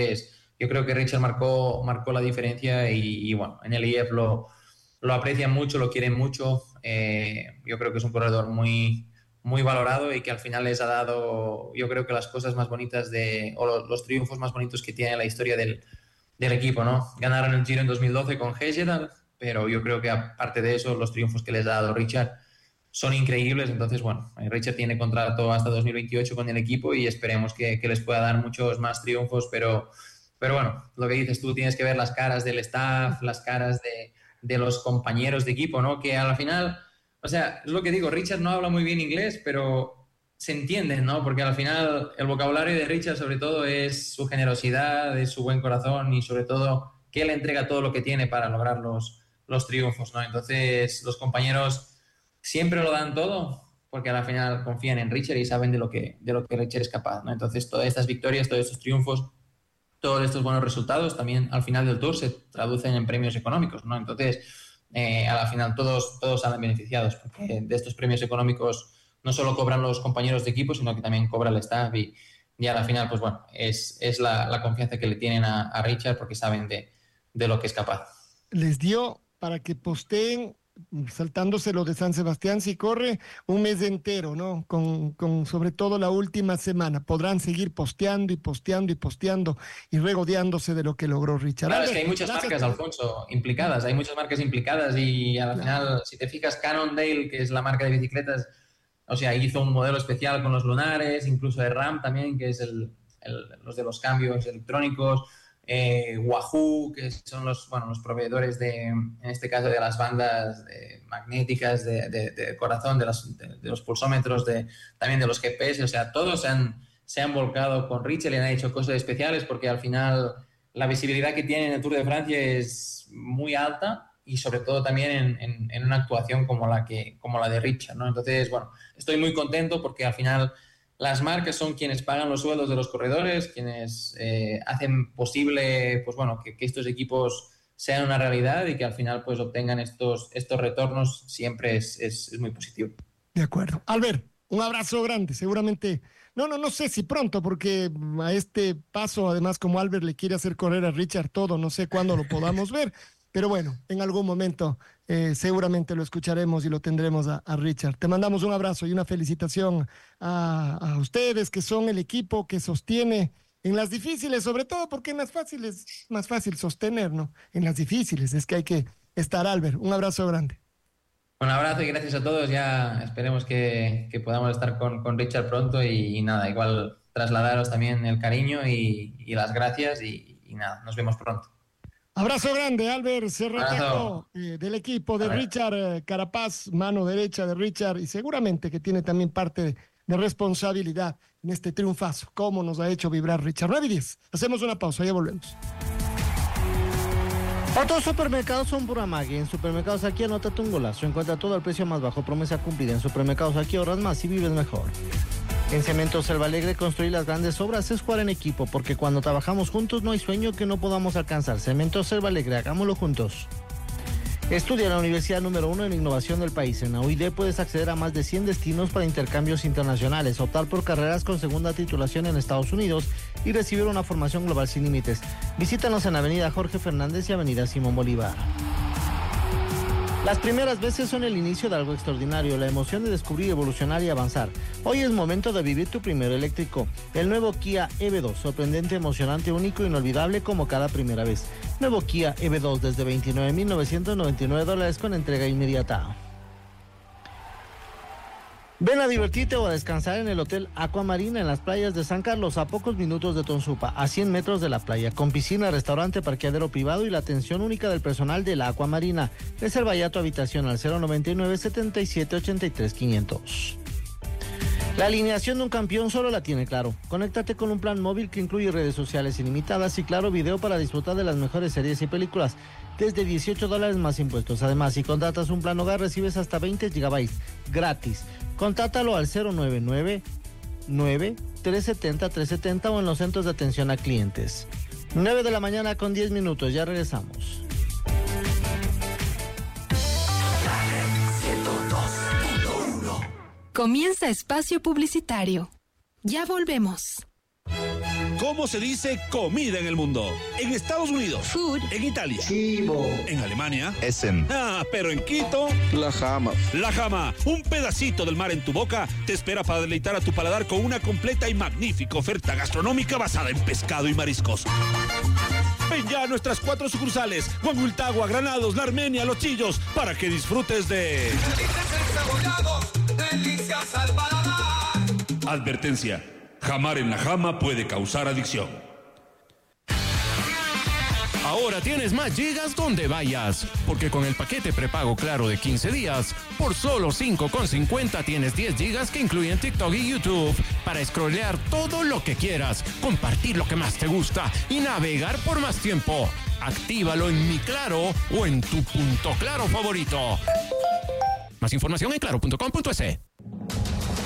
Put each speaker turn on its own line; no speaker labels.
yo creo que Richard marcó la diferencia y bueno, en el IF lo aprecian mucho, lo quieren mucho. Yo creo que es un corredor muy, muy valorado y que al final les ha dado, yo creo que las cosas más bonitas los triunfos más bonitos que tiene la historia del equipo, ¿no? Ganaron el Giro en 2012 con Hegedal, pero yo creo que aparte de eso, los triunfos que les ha dado Richard son increíbles. Entonces, bueno, Richard tiene contrato hasta 2028 con el equipo y esperemos que les pueda dar muchos más triunfos, pero bueno, lo que dices tú, tienes que ver las caras del staff, las caras de los compañeros de equipo, ¿no? Que al final, o sea, es lo que digo, Richard no habla muy bien inglés, pero se entiende, ¿no? Porque al final el vocabulario de Richard sobre todo es su generosidad, es su buen corazón y sobre todo que él entrega todo lo que tiene para lograr los triunfos, ¿no? Entonces los compañeros siempre lo dan todo porque al final confían en Richard y saben de lo que Richard es capaz, ¿no? Entonces todas estas victorias, todos estos triunfos, todos estos buenos resultados también al final del Tour se traducen en premios económicos, ¿no? Entonces, a la final todos salen beneficiados, porque de estos premios económicos no solo cobran los compañeros de equipo, sino que también cobra el staff y a la final, pues bueno, es la confianza que le tienen a Richard porque saben de lo que es capaz.
Les dio para que posteen, saltándose lo de San Sebastián, si corre un mes entero, ¿no? Con sobre todo la última semana. Podrán seguir posteando y posteando y posteando y regodeándose de lo que logró Richard.
Claro, es que hay muchas marcas, Alfonso, implicadas. Hay muchas marcas implicadas y al final, si te fijas, Cannondale, que es la marca de bicicletas, o sea, hizo un modelo especial con los lunares, incluso de RAM también, que es los de los cambios electrónicos. Wahoo, que son los proveedores en este caso de las bandas magnéticas de corazón, de los pulsómetros, también de los GPS, o sea, todos se han volcado con Richard y han hecho cosas especiales porque al final la visibilidad que tiene en el Tour de Francia es muy alta y sobre todo también en una actuación como la de Richard, ¿no? Entonces, bueno, estoy muy contento porque al final las marcas son quienes pagan los sueldos de los corredores, quienes hacen posible, pues bueno, que estos equipos sean una realidad y que al final pues obtengan estos retornos siempre es muy positivo.
De acuerdo. Albert, un abrazo grande, seguramente, no sé si pronto, porque a este paso, además, como Albert le quiere hacer correr a Richard todo, no sé cuándo lo podamos ver, pero bueno, en algún momento seguramente lo escucharemos y lo tendremos a Richard. Te mandamos un abrazo y una felicitación a ustedes, que son el equipo que sostiene en las difíciles, sobre todo porque en las fáciles es más fácil sostener, ¿no? En las difíciles es que hay que estar, Albert. Un abrazo grande.
Un abrazo y gracias a todos. Ya esperemos que podamos estar con Richard pronto y nada, igual trasladaros también el cariño y las gracias y nada, nos vemos pronto.
Abrazo grande, Albert Serrataco, del equipo de Richard Carapaz, mano derecha de Richard, y seguramente que tiene también parte de responsabilidad en este triunfazo. Cómo nos ha hecho vibrar Richard. 9:10. Hacemos una pausa, ya volvemos.
Otros supermercados son pura magia. En Supermercados Aquí anótate un golazo. Encuentra todo al precio más bajo, promesa cumplida. En Supermercados Aquí ahorras más y vives mejor. En Cementos Selva Alegre, construir las grandes obras es jugar en equipo, porque cuando trabajamos juntos no hay sueño que no podamos alcanzar. Cementos Selva Alegre, hagámoslo juntos. Estudia en la Universidad número 1 en innovación del país. En la UID puedes acceder a más de 100 destinos para intercambios internacionales, optar por carreras con segunda titulación en Estados Unidos y recibir una formación global sin límites. Visítanos en Avenida Jorge Fernández y Avenida Simón Bolívar. Las primeras veces son el inicio de algo extraordinario, la emoción de descubrir, evolucionar y avanzar. Hoy es momento de vivir tu primero eléctrico. El nuevo Kia EV2, sorprendente, emocionante, único, inolvidable como cada primera vez. Nuevo Kia EV2 desde $29,999 con entrega inmediata. Ven a divertirte o a descansar en el Hotel Aquamarina en las playas de San Carlos, a pocos minutos de Tonsupa, a 100 metros de la playa, con piscina, restaurante, parqueadero privado y la atención única del personal de la Aquamarina. Reserva ya tu habitación al 099-7783-500. La alineación de un campeón solo la tiene Claro. Conéctate con un plan móvil que incluye redes sociales ilimitadas y Claro Video para disfrutar de las mejores series y películas desde $18 más impuestos. Además, si contratas un plan hogar, recibes hasta 20 GB gratis. Contrátalo al 099-370-370 o en los centros de atención a clientes. 9 de la mañana con 10 minutos, ya regresamos.
Comienza espacio publicitario. Ya volvemos. ¿Cómo se dice comida en el mundo? En Estados Unidos.
Food.
En Italia.
Chivo.
En Alemania.
Essen.
Pero en Quito.
La Jama.
La Jama, un pedacito del mar en tu boca, te espera para deleitar a tu paladar con una completa y magnífica oferta gastronómica basada en pescado y mariscos. Ven ya a nuestras 4 sucursales, Huanguiltagua, Granados, La Armenia, Los Chillos, para que disfrutes de...
Delicias al paladar.
Advertencia, jamar en la Jama puede causar adicción.
Ahora tienes más gigas donde vayas, porque con el paquete prepago Claro de 15 días, por solo $5.50 tienes 10 gigas que incluyen TikTok y YouTube para scrollear todo lo que quieras, compartir lo que más te gusta y navegar por más tiempo. Actívalo en Mi Claro o en tu punto Claro favorito. Más información en claro.com.es.